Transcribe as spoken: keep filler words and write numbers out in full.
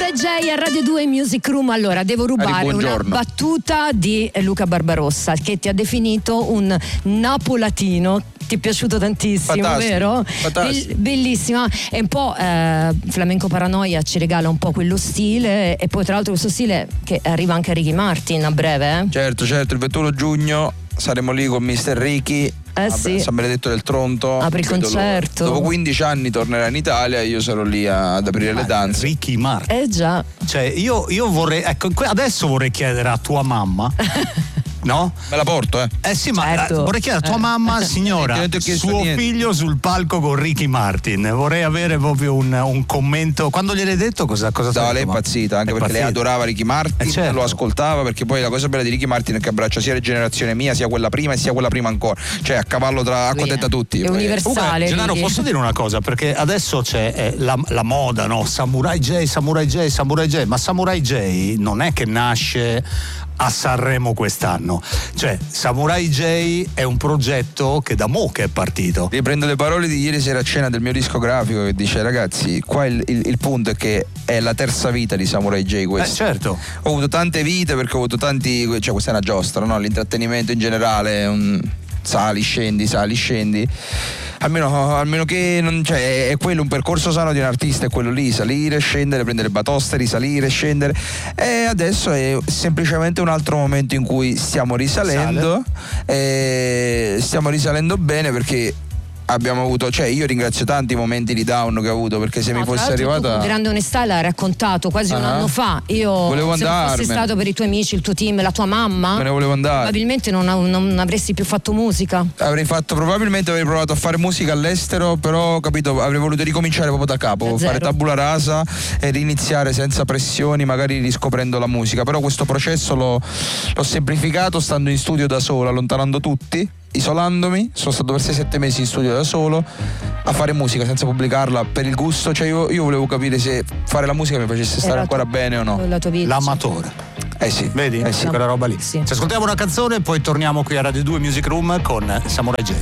Samurai J a Radio due Music Room. Allora, devo rubare una battuta di Luca Barbarossa, che ti ha definito un napolatino. Ti è piaciuto tantissimo, Fantastico, vero? fantastico. Be- bellissima. È un po' eh, Flamenco Paranoia, ci regala un po' quello stile, e poi tra l'altro questo stile che arriva anche a Ricky Martin a breve, eh? Certo, certo, il ventuno giugno saremo lì con mister Ricky. Eh sì. San Benedetto del Tronto. Apri il concerto. Dopo quindici anni tornerà in Italia e io sarò lì a, ad aprire Ma le danze. Ricky Martin. Eh già. Cioè, io, io vorrei, ecco, adesso vorrei chiedere a tua mamma. No? Me la porto, eh. Eh sì, ma Certo. eh, vorrei chiedere a tua mamma, signora, Non ti ho chiesto suo niente. figlio sul palco con Ricky Martin. Vorrei avere proprio un, un commento. Quando gliel'hai detto cosa cosa No, t'ha lei è detto, ma- impazzita, anche è perché lei impazzita. adorava Ricky Martin, Eh, certo. lo ascoltava, perché poi la cosa bella di Ricky Martin è che abbraccia sia la generazione mia, sia quella prima e sia quella prima ancora. Cioè a cavallo tra acqua Lui è- tenta tutti. è universale. Comunque, Gennaro, Ricky. posso dire una cosa? Perché adesso c'è eh, la, la moda, no? Samurai J, Samurai J, Samurai J, ma Samurai J non è che nasce a Sanremo quest'anno. Cioè, Samurai J è un progetto che da mo' che è partito. Riprendo le parole di ieri sera a cena del mio discografico, che dice: ragazzi, qua il, il, il punto è che è la terza vita di Samurai J Eh, questa. certo. Ho avuto tante vite perché ho avuto tanti, cioè questa è una giostra, no? L'intrattenimento in generale è un sali, scendi, sali, scendi. Almeno, almeno che non, cioè, è quello un percorso sano di un artista, è quello lì, salire, scendere, prendere batoste, risalire, scendere. E adesso è semplicemente un altro momento in cui stiamo risalendo, e stiamo risalendo bene, perché abbiamo avuto, cioè io ringrazio tanti momenti di down che ho avuto, perché se No, mi tra fosse l'altro tu, arrivata con grande onestà, l'hai raccontato quasi un Ah. anno fa. Io Volevo se non fosse andarmene. stato per i tuoi amici, il tuo team, la tua mamma, me ne volevo andare. probabilmente non, non avresti più fatto musica. Avrei fatto, probabilmente avrei provato a fare musica all'estero, però capito, avrei voluto ricominciare proprio da capo, Da fare zero. tabula rasa e riniziare senza pressioni, magari riscoprendo la musica. Però questo processo l'ho, l'ho semplificato stando in studio da solo, allontanando tutti, isolandomi. Sono stato per sei sette mesi in studio da solo a fare musica senza pubblicarla, per il gusto. Cioè io, io volevo capire se fare la musica mi facesse stare Era ancora tu- bene o no. La tua vita. L'amatore. Eh sì. Vedi? Eh sì. Quella roba lì. Sì. Ci ascoltiamo una canzone e poi torniamo qui a Radio due Music Room con Samurai J.